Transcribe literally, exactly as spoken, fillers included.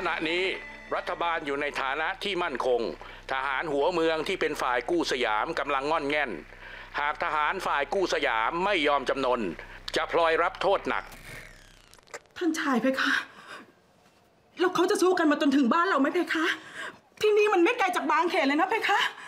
ณะนี้รัฐบาลอยู่ในฐานะที่มั่นคงทหารหัวเมืองที่เป็นฝ่ายกู้สยามกำลังง่อนแง่นหากทหารฝ่ายกู้สยามไม่ยอมจำนนจะพลอยรับโทษหนักท่านชายเพคะแล้วเขาจะสู้กันมาจนถึงบ้านเราไหมเพคะที่นี่มันไม่ไกลจากบางเขนเลยนะเพคะ